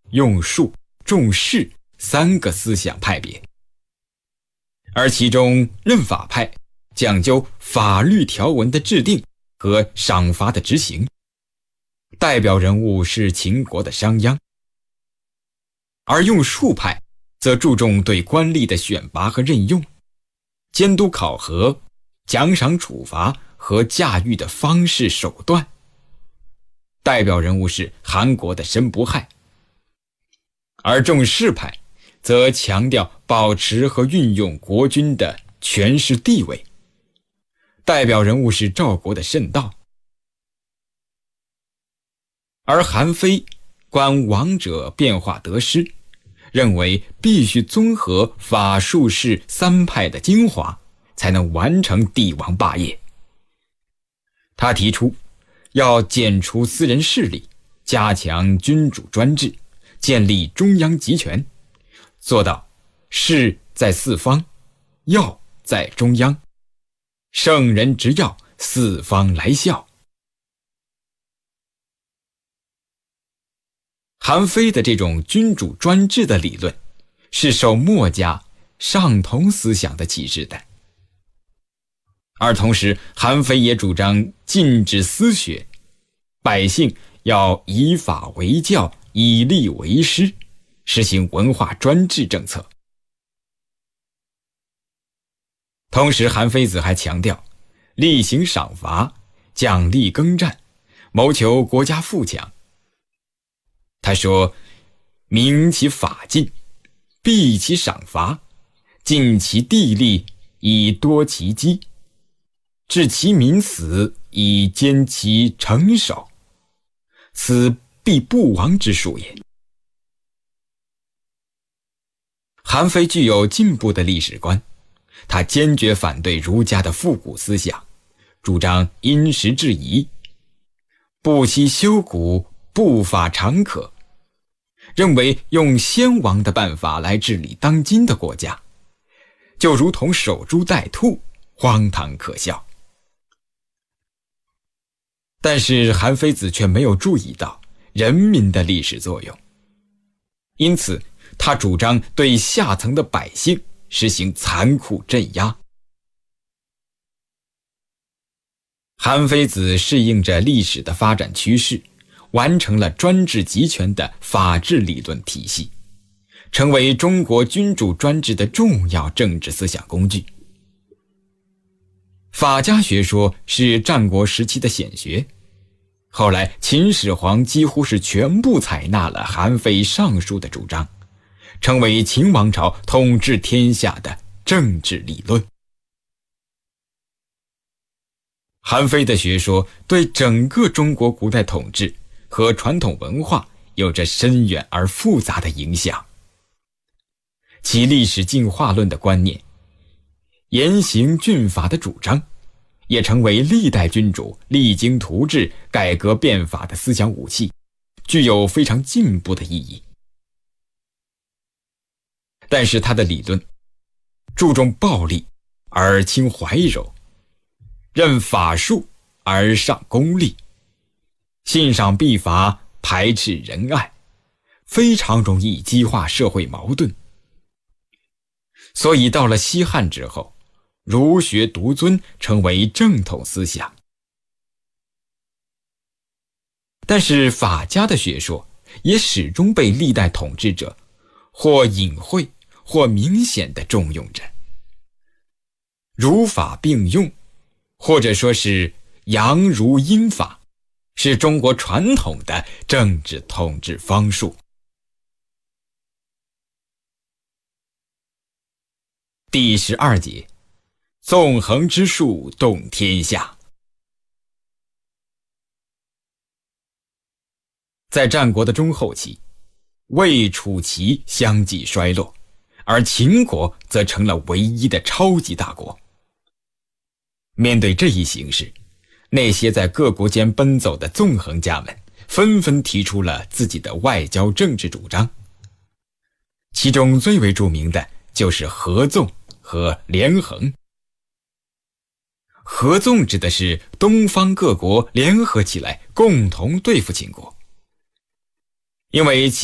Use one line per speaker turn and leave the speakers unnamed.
用术、重士3个思想派别，而其中任法派讲究法律条文的制定和赏罚的执行，代表人物是秦国的商鞅；而用术派则注重对官吏的选拔和任用，监督考核、奖赏处罚和驾驭的方式手段，代表人物是韩国的申不害；而重士派则强调保持和运用国君的权势地位，代表人物是赵国的慎道；而韩非观王者变化得失，认为必须综合法术士3派的精华，才能完成帝王霸业。他提出要剪除私人势力，加强君主专制，建立中央集权，做到势在四方，要在中央，圣人执要，四方来效。韩非的这种君主专制的理论是受墨家尚同思想的启示的，而同时韩非也主张禁止私学，百姓要以法为教，以吏为师，实行文化专制政策。同时韩非子还强调厉行赏罚，奖励耕战，谋求国家富强。他说：明其法禁，避其赏罚，尽其地利，以多其积，致其民死，以坚其城守，此必不亡之术也。韩非具有进步的历史观，他坚决反对儒家的复古思想，主张因时制宜，不惜修古，不法常可，认为用先王的办法来治理当今的国家，就如同守株待兔，荒唐可笑。但是韩非子却没有注意到人民的历史作用，因此他主张对下层的百姓实行残酷镇压。韩非子适应着历史的发展趋势，完成了专制集权的法治理论体系，成为中国君主专制的重要政治思想工具。法家学说是战国时期的显学，后来秦始皇几乎是全部采纳了韩非上述的主张，成为秦王朝统治天下的政治理论。韩非的学说对整个中国古代统治和传统文化有着深远而复杂的影响。其历史进化论的观念，严刑峻法的主张，也成为历代君主励精图治、改革变法的思想武器，具有非常进步的意义。但是他的理论注重暴力而轻怀柔，任法术而尚功利，信赏必罚，排斥仁爱，非常容易激化社会矛盾。所以到了西汉之后，儒学独尊成为正统思想。但是法家的学说也始终被历代统治者或隐晦或明显地重用着。儒法并用，或者说是阳儒阴法，是中国传统的政治统治方术。第12节，纵横之术动天下。在战国的中后期，魏、楚、齐相继衰落，而秦国则成了唯一的超级大国。面对这一形势，那些在各国间奔走的纵横家们纷纷提出了自己的外交政治主张，其中最为著名的就是合纵和连横。合纵指的是东方各国联合起来共同对付秦国，因为